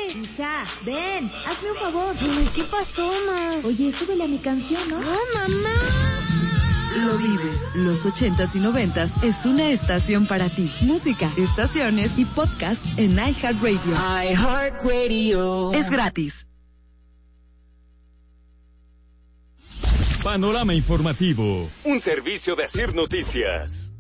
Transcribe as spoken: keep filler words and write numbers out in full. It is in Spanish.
Hija, ven, hazme un favor. Ay, ¿qué pasó, ma? Oye, súbele a mi canción, ¿no? No, mamá. Lo vives. Los ochentas y noventas es una estación para ti. Música, estaciones y podcast en iHeartRadio. iHeartRadio. Es gratis. Panorama informativo. Un servicio de Asir Noticias.